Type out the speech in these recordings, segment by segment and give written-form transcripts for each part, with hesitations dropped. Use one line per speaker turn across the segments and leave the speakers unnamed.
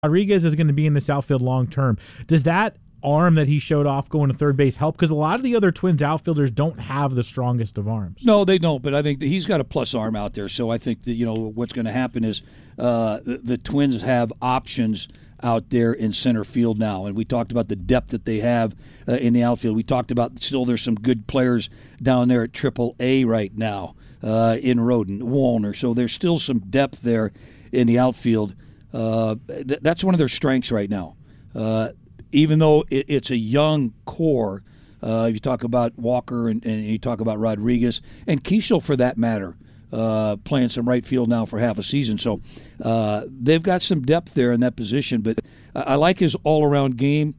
Rodriguez is going to be in this outfield long term. Does that arm that he showed off going to third base help? Because a lot of the other Twins outfielders don't have the strongest of arms.
No, they don't, but I think that he's got a plus arm out there. So I think that, what's going to happen is the Twins have options out there in center field now. And we talked about the depth that they have in the outfield. We talked about still there's some good players down there at AAA right now in Rodin, Wallner. So there's still some depth there in the outfield. That's one of their strengths right now. Even though it's a young core, if you talk about Walker and you talk about Rodriguez, and Keishel for that matter, playing some right field now for half a season. So they've got some depth there in that position. But I like his all-around game.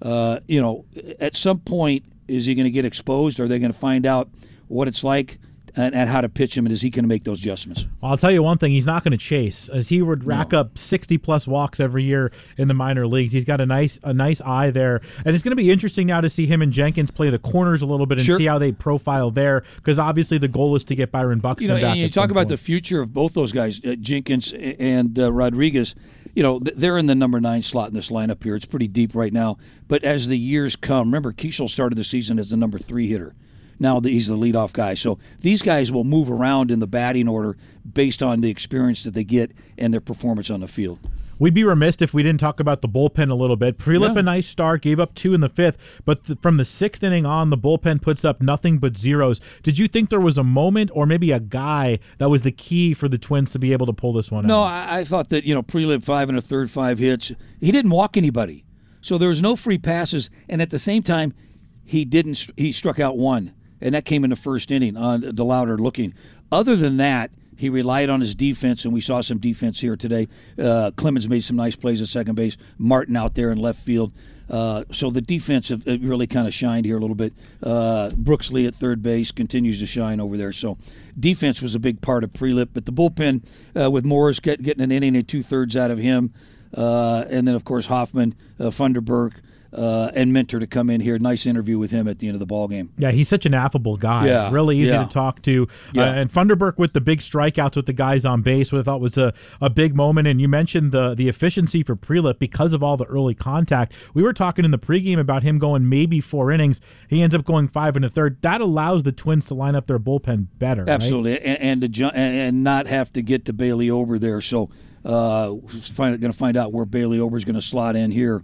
At some point, is he going to get exposed? Are they going to find out what it's like and how to pitch him, and is he going to make those adjustments?
Well, I'll tell you one thing, he's not going to chase. As he would rack up 60-plus walks every year in the minor leagues. He's got a nice eye there. And it's going to be interesting now to see him and Jenkins play the corners a little bit and see how they profile there, because obviously the goal is to get Byron Buxton back.
And you talk about the future of both those guys, Jenkins and Rodriguez. They're in the number 9 slot in this lineup here. It's pretty deep right now. But as the years come, remember, Keishel started the season as the number 3 hitter. Now he's the leadoff guy. So these guys will move around in the batting order based on the experience that they get and their performance on the field.
We'd be remiss if we didn't talk about the bullpen a little bit. Prelip, a nice start, gave up 2 in the 5th, but from the 6th inning on, the bullpen puts up nothing but zeros. Did you think there was a moment or maybe a guy that was the key for the Twins to be able to pull this one out?
No, I thought that, Prelip 5 1/3, 5 hits. He didn't walk anybody. So there was no free passes, and at the same time, he struck out 1. And that came in the first inning on DeLauder looking. Other than that, he relied on his defense, and we saw some defense here today. Clemens made some nice plays at second base. Martin out there in left field. So the defense have really kind of shined here a little bit. Brooks Lee at third base continues to shine over there. So defense was a big part of Prelip. But the bullpen with Morris getting an inning and 2/3 out of him. And then, of course, Hoffman, Funderburk, and Minter to come in here. Nice interview with him at the end of the ball game.
Yeah, he's such an affable guy.
Yeah,
really easy to talk to.
Yeah.
And Funderburk with the big strikeouts with the guys on base, what I thought was a big moment. And you mentioned the efficiency for Prelip because of all the early contact. We were talking in the pregame about him going maybe 4 innings. He ends up going 5 1/3. That allows the Twins to line up their bullpen better.
Absolutely,
right?
and not have to get to Bailey Ober there. So going to find out where Bailey Ober is going to slot in here.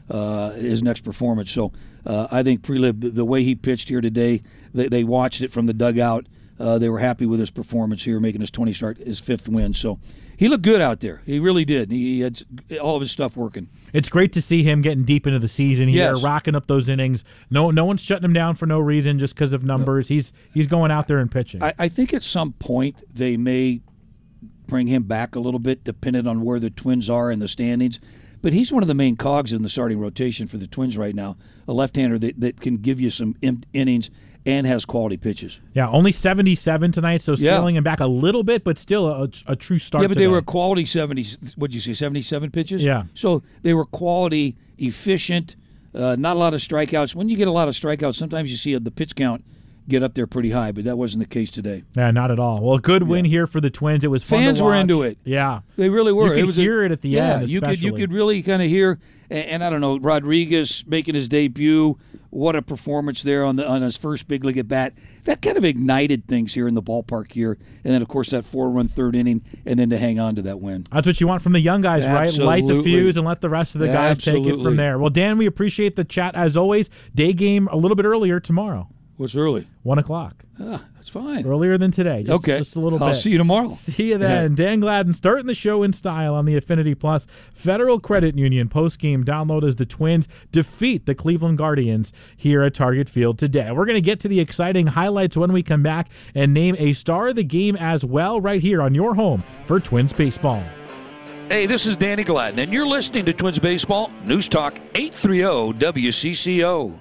His next performance. So I think Prelip, the way he pitched here today, they watched it from the dugout. They were happy with his performance here, making his 5th win. So he looked good out there. He really did. He had all of his stuff working.
It's great to see him getting deep into the season here, racking up those innings. No one's shutting him down for no reason, just because of numbers. No. He's going out there and pitching.
I think at some point they may bring him back a little bit, depending on where the Twins are in the standings. But he's one of the main cogs in the starting rotation for the Twins right now, a left-hander that can give you some innings and has quality pitches.
Yeah, only 77 tonight, so scaling him back a little bit, but still a true start.
Yeah, but
today.
They were quality 70s. What'd you say, 77 pitches?
Yeah.
So they were quality, efficient, not a lot of strikeouts. When you get a lot of strikeouts, sometimes you see the pitch count get up there pretty high, but that wasn't the case today.
Yeah, not at all. Well, a good win here for the Twins. It was fun
Fans
to watch.
were into it.
Yeah.
They really were.
You could hear it at the end, especially.
You could really kind of hear, and I don't know, Rodriguez making his debut, what a performance there on his first big league at bat. That kind of ignited things here in the ballpark here, and then, of course, that 4-run third inning, and then to hang on to that win.
That's what you want from the young guys, right? Light the fuse and let the rest of the guys take it from there. Well, Dan, we appreciate the chat as always. Day game a little bit earlier tomorrow.
What's early?
1 o'clock.
That's fine.
Earlier than today. Just a little bit.
I'll see you tomorrow.
See you then. Yeah. Dan Gladden starting the show in style on the Affinity Plus Federal Credit Union post-game download as the Twins defeat the Cleveland Guardians here at Target Field today. We're going to get to the exciting highlights when we come back and name a star of the game as well right here on your home for Twins Baseball.
Hey, this is Danny Gladden, and you're listening to Twins Baseball, News Talk 830 WCCO.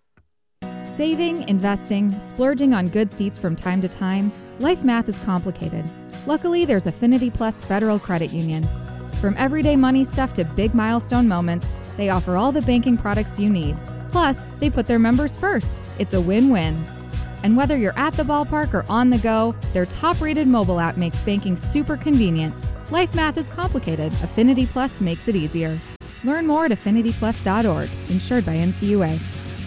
Saving, investing, splurging on good seats from time to time, life math is complicated. Luckily, there's Affinity Plus Federal Credit Union. From everyday money stuff to big milestone moments, they offer all the banking products you need. Plus, they put their members first. It's a win-win. And whether you're at the ballpark or on the go, their top-rated mobile app makes banking super convenient. Life math is complicated. Affinity Plus makes it easier. Learn more at affinityplus.org. Insured by NCUA.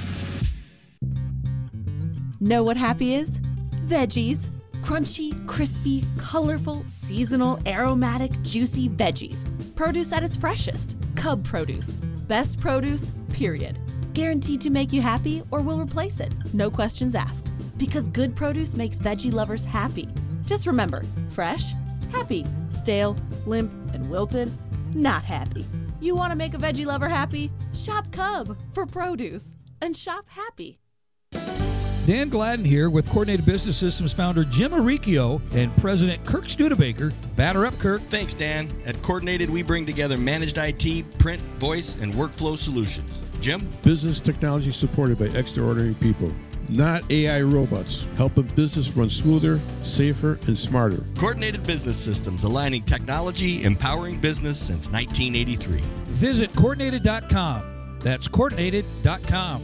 Know what happy is? Veggies. Crunchy, crispy, colorful, seasonal, aromatic, juicy veggies. Produce at its freshest. Cub produce. Best produce, period. Guaranteed to make you happy or will replace it. No questions asked. Because good produce makes veggie lovers happy. Just remember, fresh, happy. Stale, limp, and wilted, not happy. You want to make a veggie lover happy? Shop Cub for produce. And shop happy.
Dan Gladden here with Coordinated Business Systems founder Jim Arricchio and President Kirk Studebaker. Batter up, Kirk.
Thanks, Dan. At Coordinated, we bring together managed IT, print, voice, and workflow solutions. Jim?
Business technology supported by extraordinary people, not AI robots, helping business run smoother, safer, and smarter.
Coordinated Business Systems, aligning technology, empowering business since 1983.
Visit Coordinated.com. That's Coordinated.com.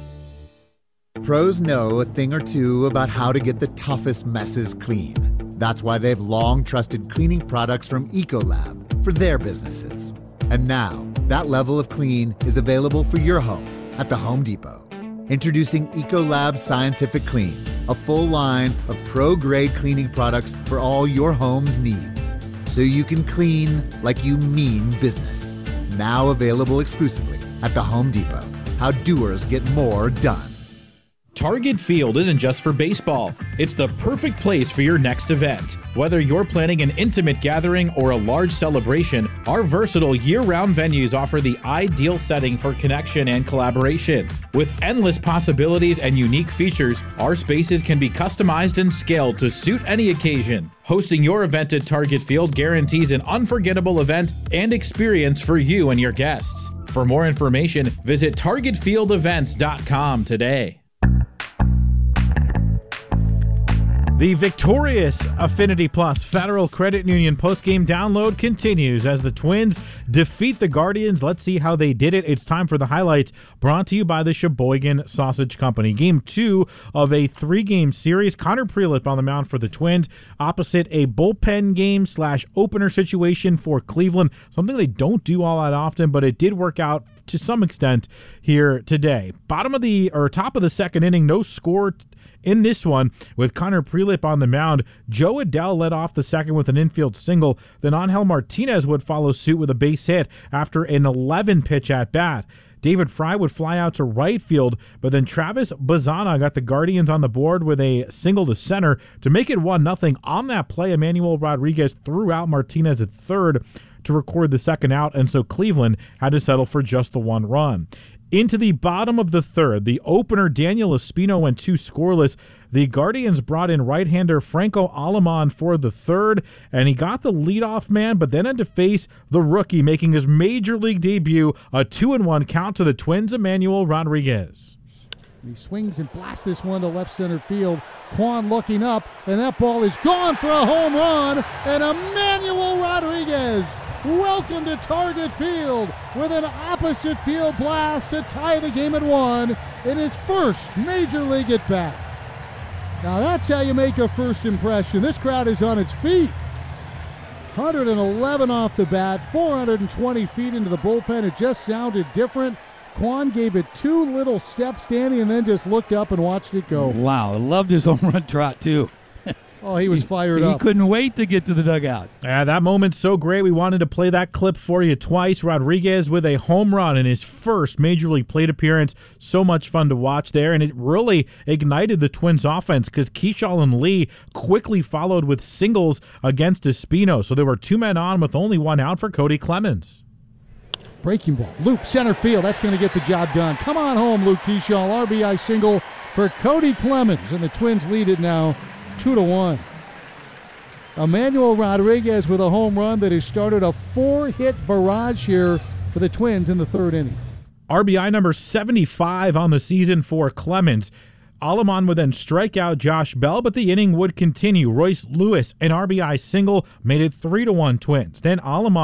Pros know a thing or two about how to get the toughest messes clean. That's why they've long trusted cleaning products from Ecolab for their businesses. And now, that level of clean is available for your home at the Home Depot. Introducing Ecolab Scientific Clean, a full line of pro-grade cleaning products for all your home's needs. So you can clean like you mean business. Now available exclusively at the Home Depot. How doers get more done.
Target Field isn't just for baseball. It's the perfect place for your next event. Whether you're planning an intimate gathering or a large celebration, our versatile year-round venues offer the ideal setting for connection and collaboration. With endless possibilities and unique features, our spaces can be customized and scaled to suit any occasion. Hosting your event at Target Field guarantees an unforgettable event and experience for you and your guests. For more information, visit targetfieldevents.com today. The victorious Affinity Plus Federal Credit Union postgame download continues as the Twins defeat the Guardians. Let's see how they did it. It's time for the highlights, brought to you by the Sheboygan Sausage Company. Game 2 of a 3-game series. Connor Prelip on the mound for the Twins, opposite a bullpen game / opener situation for Cleveland. Something they don't do all that often, but it did work out to some extent here today. Top of the second inning, no score in this one with Connor Prelip on the mound. Joe Adell led off the second with an infield single. Then Angel Martinez would follow suit with a base hit after an 11-pitch at-bat. David Fry would fly out to right field, but then Travis Bazana got the Guardians on the board with a single to center to make it 1-0. On that play, Emmanuel Rodriguez threw out Martinez at third to record the second out, and so Cleveland had to settle for just the 1 run. Into the bottom of the third, the opener Daniel Espino went 2 scoreless. The Guardians brought in right-hander Franco Aleman for the third, and he got the leadoff man, but then had to face the rookie making his major league debut, a 2-1 count to the Twins' Emmanuel Rodriguez.
He swings and blasts this one to left center field. Kwan looking up, and that ball is gone for a home run, and Emmanuel Rodriguez, welcome to Target Field with an opposite field blast to tie the game at 1 in his first major league at-bat. Now that's how you make a first impression. This crowd is on its feet. 111 off the bat, 420 feet into the bullpen. It just sounded different. Kwan gave it 2 little steps, Danny, and then just looked up and watched it go.
Wow, I loved his home run trot, too.
Oh, he was fired up.
He couldn't wait to get to the dugout.
Yeah, that moment's so great. We wanted to play that clip for you twice. Rodriguez with a home run in his first Major League plate appearance. So much fun to watch there, and it really ignited the Twins' offense because Keyshawn and Lee quickly followed with singles against Espino. So there were 2 men on with only 1 out for Cody Clemens.
Breaking ball, loop center field. That's going to get the job done. Come on home, Luke Keyshawn. RBI single for Cody Clemens, and the Twins lead it now 2-1. Emmanuel Rodriguez with a home run that has started a 4-hit barrage here for the Twins in the 3rd inning.
RBI number 75 on the season for Clemens. Aleman would then strike out Josh Bell, but the inning would continue. Royce Lewis, an RBI single, made it 3-1 Twins. Then Aleman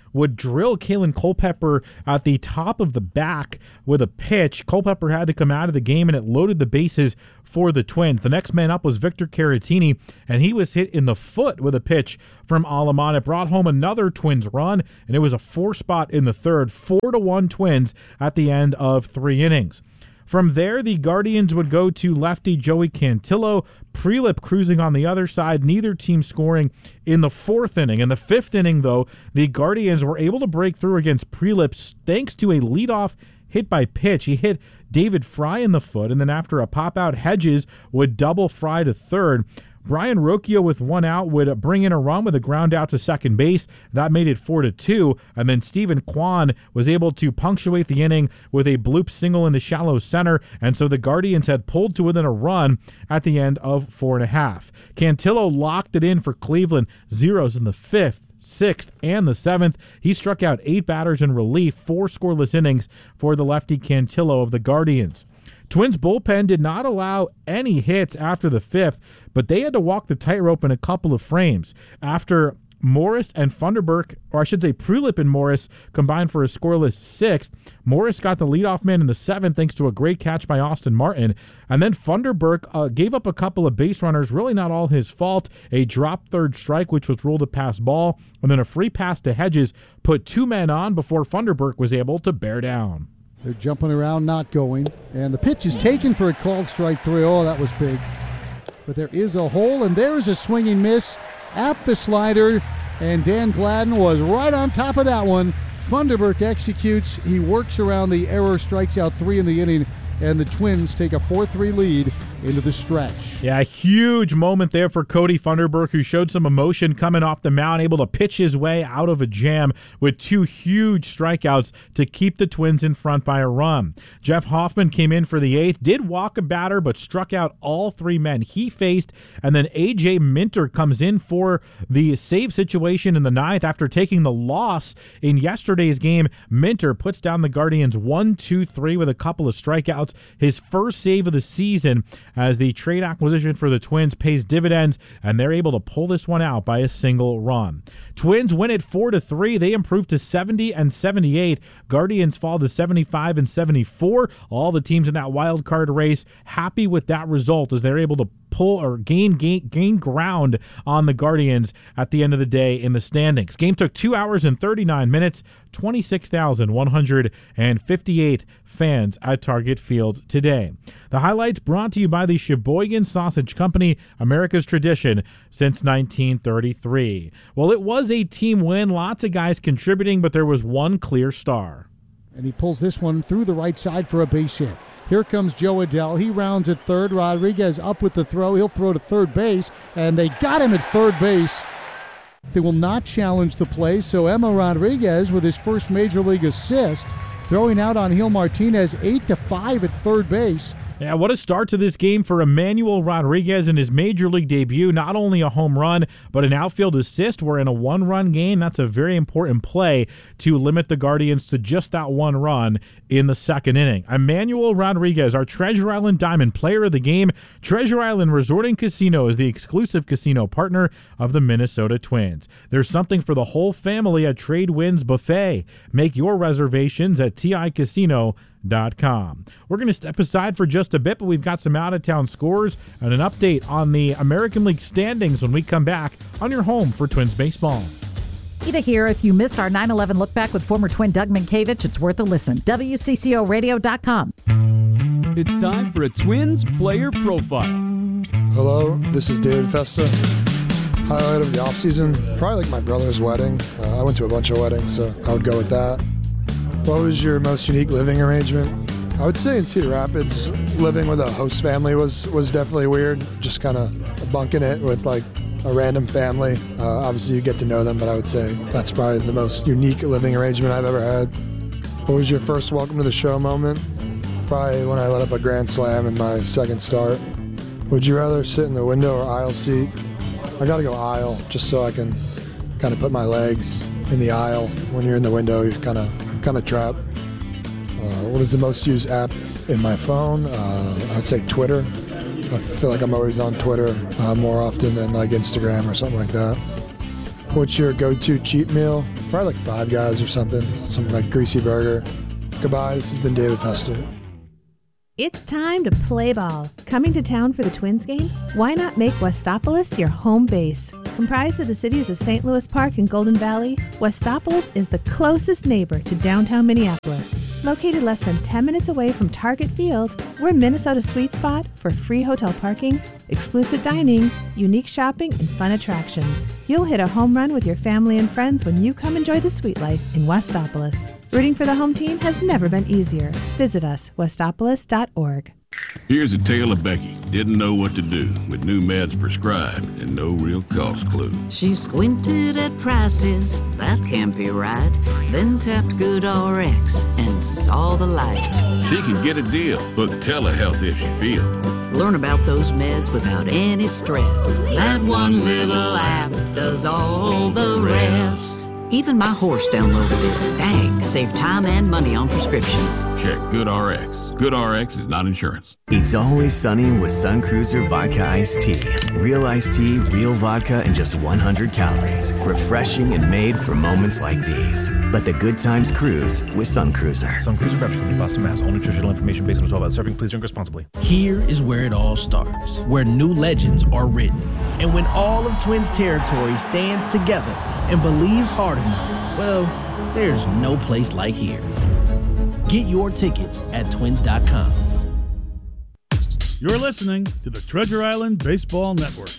would drill Kalen Culpepper at the top of the back with a pitch. Culpepper had to come out of the game, and it loaded the bases for the Twins. The next man up was Victor Caratini, and he was hit in the foot with a pitch from Aleman. It brought home another Twins run, and it was a 4-spot in the third. 4-1 Twins at the end of 3 innings. From there, the Guardians would go to lefty Joey Cantillo, Prelip cruising on the other side, neither team scoring in the 4th inning. In the 5th inning, though, the Guardians were able to break through against Prelip thanks to a leadoff hit by pitch. He hit David Fry in the foot, and then after a pop-out, Hedges would double Fry to third. Brian Rocchio with 1 out would bring in a run with a ground out to second base. That made it 4-2, and then Stephen Kwan was able to punctuate the inning with a bloop single into shallow center, and so the Guardians had pulled to within a run at the end of 4.5. Cantillo locked it in for Cleveland, zeros in the 5th, 6th, and the 7th. He struck out 8 batters in relief, 4 scoreless innings for the lefty Cantillo of the Guardians. Twins bullpen did not allow any hits after the 5th, but they had to walk the tightrope in a couple of frames. After Morris and Funderburk, or I should say Prelip and Morris, combined for a scoreless 6th, Morris got the leadoff man in the 7th thanks to a great catch by Austin Martin. And then Funderburk gave up a couple of base runners, really not all his fault. A drop third strike, which was ruled a pass ball, and then a free pass to Hedges put 2 men on before Funderburk was able to bear down.
They're jumping around, not going. And the pitch is taken for a called strike 3. Oh, that was big. But there is a hole, and there is a swinging miss at the slider. And Dan Gladden was right on top of that one. Funderburk executes. He works around the error, strikes out 3 in the inning, and the Twins take a 4-3 lead into the stretch.
Yeah, huge moment there for Cody Funderburk, who showed some emotion coming off the mound, able to pitch his way out of a jam with 2 huge strikeouts to keep the Twins in front by a run. Jeff Hoffman came in for the 8th, did walk a batter, but struck out all 3 men he faced, and then A.J. Minter comes in for the save situation in the 9th. After taking the loss in yesterday's game, Minter puts down the Guardians 1-2-3 with a couple of strikeouts, his first save of the season, as the trade acquisition for the Twins pays dividends, and they're able to pull this one out by a single run. Twins win it 4-3. They improve to 70 and 78. Guardians fall to 75 and 74. All the teams in that wild card race happy with that result as they're able to pull or gain ground on the Guardians at the end of the day in the standings. Game took 2 hours and 39 minutes, 26,158 fans at Target Field today. The highlights brought to you by the Sheboygan Sausage Company, America's tradition since 1933. Well, it was a team win, lots of guys contributing, but there was one clear star.
And he pulls this one through the right side for a base hit. Here comes Joe Adell. He rounds at third. Rodriguez up with the throw. He'll throw to third base, and they got him at third base. They will not challenge the play, so Emma Rodriguez with his first major league assist, throwing out on Gil Martinez 8-5 at third base.
Yeah, what a start to this game for Emmanuel Rodriguez in his major league debut. Not only a home run, but an outfield assist. We're in a 1-run game. That's a very important play to limit the Guardians to just that 1 run in the 2nd inning. Emmanuel Rodriguez, our Treasure Island Diamond player of the game. Treasure Island Resort and Casino is the exclusive casino partner of the Minnesota Twins. There's something for the whole family at Trade Winds Buffet. Make your reservations at TICasino.com. We're going to step aside for just a bit, but we've got some out-of-town scores and an update on the American League standings when we come back on your home for Twins baseball.
Ida here. If you missed our 9/11 look back with former Twin Doug Mientkiewicz, it's worth a listen. WCCOradio.com.
It's time for a Twins player profile.
Hello, this is David Festa. Highlight of the offseason, probably like my brother's wedding. I went to a bunch of weddings, so I would go with that. What was your most unique living arrangement? I would say in Cedar Rapids, living with a host family was definitely weird. Just kind of bunking it with like a random family. Obviously you get to know them, but I would say that's probably the most unique living arrangement I've ever had. What was your first welcome to the show moment? Probably when I let up a grand slam in my 2nd start. Would you rather sit in the window or aisle seat? I gotta go aisle, just so I can kind of put my legs in the aisle. When you're in the window, you're kind of trapped. What is the most used app in my phone? I'd say Twitter. I feel like I'm always on Twitter more often than like Instagram or something like that. What's your go-to cheat meal? Probably like Five Guys or something like greasy burger. Goodbye, this has been David Fester.
It's time to play ball. Coming to town for the Twins game? Why not make Westopolis your home base? Comprised of the cities of St. Louis Park and Golden Valley, Westopolis is the closest neighbor to downtown Minneapolis. Located less than 10 minutes away from Target Field, we're Minnesota's sweet spot for free hotel parking, exclusive dining, unique shopping, and fun attractions. You'll hit a home run with your family and friends when you come enjoy the sweet life in Westopolis. Rooting for the home team has never been easier. Visit us, westopolis.org.
Here's a tale of Becky. Didn't know what to do with new meds prescribed and no real cost clue.
She squinted at prices, that can't be right. Then tapped GoodRx and saw the light.
She can get a deal. Book telehealth if she feel.
Learn about those meds without any stress. That one little app does all the rest. Even my horse downloaded it. Dang, save time and money on prescriptions.
Check GoodRx. GoodRx is not insurance.
It's always sunny with Sun Cruiser Vodka Iced Tea. Real iced tea, real vodka, and just 100 calories. Refreshing and made for moments like these. Let the good times cruise with Sun Cruiser.
Sun Cruiser, Beverage Company, Boston, Mass. All nutritional information based on the 12-ounce serving. Please drink responsibly.
Here is where it all starts, where new legends are written. And when all of Twins territory stands together and believes hard enough, well, there's no place like here. Get your tickets at twins.com.
You're listening to the Treasure Island Baseball Network.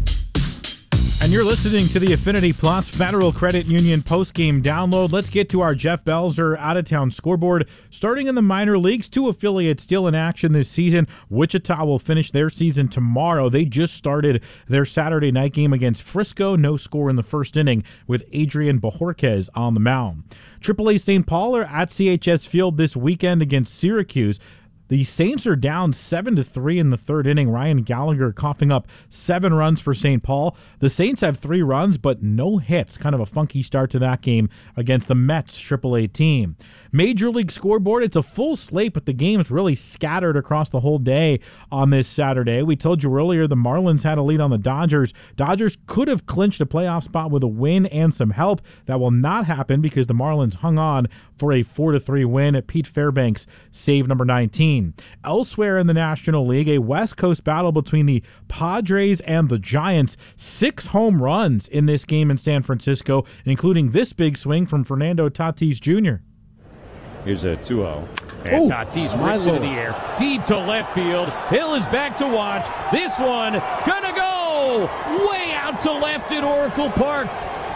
And you're listening to the Affinity Plus Federal Credit Union postgame download. Let's get to our Jeff Belzer out-of-town scoreboard. Starting in the minor leagues, 2 affiliates still in action this season. Wichita will finish their season tomorrow. They just started their Saturday night game against Frisco. No score in the first inning with Adrian Bajorquez on the mound. AAA St. Paul are at CHS Field this weekend against Syracuse. The Saints are down 7-3 in the third inning. Ryan Gallagher coughing up 7 runs for St. Paul. The Saints have 3 runs, but no hits. Kind of a funky start to that game against the Mets AAA team. Major League scoreboard, it's a full slate, but the game's really scattered across the whole day on this Saturday. We told you earlier the Marlins had a lead on the Dodgers. Dodgers could have clinched a playoff spot with a win and some help. That will not happen because the Marlins hung on for a 4-3 win at Pete Fairbanks' save number 19. Elsewhere in the National League, a West Coast battle between the Padres and the Giants. 6 home runs in this game in San Francisco, including this big swing from Fernando Tatis Jr.
Here's a 2-0. And Tatis rips it in the air. Deep to left field. Hill is back to watch. This one gonna go way out to left at Oracle Park.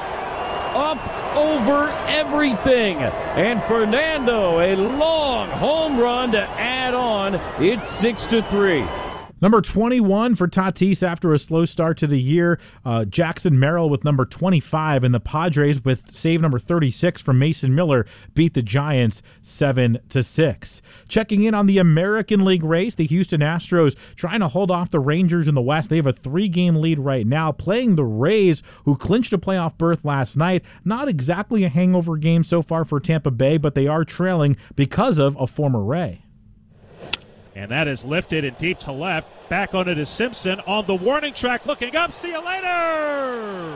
Up over everything. And Fernando, a long home run to add on. It's 6-3.
Number 21 for Tatis after a slow start to the year. Jackson Merrill with number 25, and the Padres with save number 36 from Mason Miller beat the Giants 7-6. Checking in on the American League race, the Houston Astros trying to hold off the Rangers in the West. They have a 3-game lead right now, playing the Rays, who clinched a playoff berth last night. Not exactly a hangover game so far for Tampa Bay, but they are trailing because of a former Ray.
And that is lifted and deep to left. Back on it is Simpson on the warning track, looking up. See you later!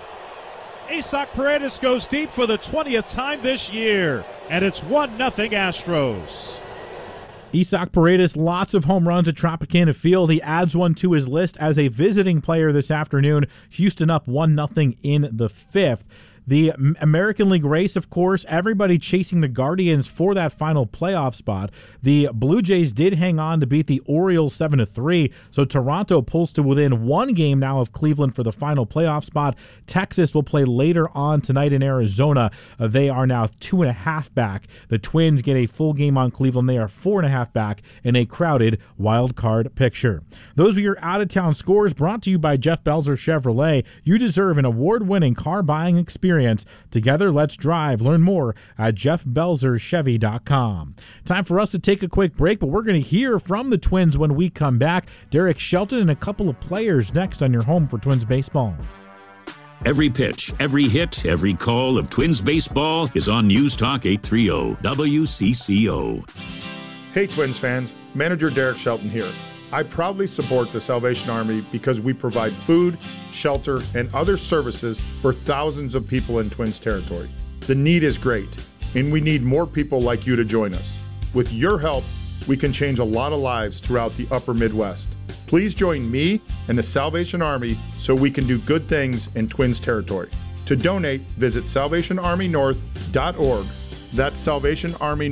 Isaac Paredes goes deep for the 20th time this year. And it's 1-0 Astros.
Isaac Paredes, lots of home runs at Tropicana Field. He adds one to his list as a visiting player this afternoon. Houston up 1-0 in the 5th. The American League race, of course, everybody chasing the Guardians for that final playoff spot. The Blue Jays did hang on to beat the Orioles 7-3, so Toronto pulls to within 1 game now of Cleveland for the final playoff spot. Texas will play later on tonight in Arizona. They are now 2.5 back. The Twins get a full game on Cleveland. They are 4.5 back in a crowded wild card picture. Those are your out-of-town scores brought to you by Jeff Belzer Chevrolet. You deserve an award-winning car buying experience. Together, let's drive. Learn more at jeffbelzerchevy.com. Time for us to take a quick break, but we're going to hear from the Twins when we come back. Derek Shelton and a couple of players next on your home for Twins baseball.
Every pitch, every hit, every call of Twins baseball is on News Talk 830 WCCO.
Hey Twins fans, manager Derek Shelton here.
I proudly support the Salvation Army because we provide food, shelter, and other services for thousands of people in Twins territory. The need is great, and we need more people like you to join us. With your help, we can change a lot of lives throughout the upper Midwest. Please join me and the Salvation Army so we can do good things in Twins territory. To donate, visit salvationarmynorth.org. That's Salvation Army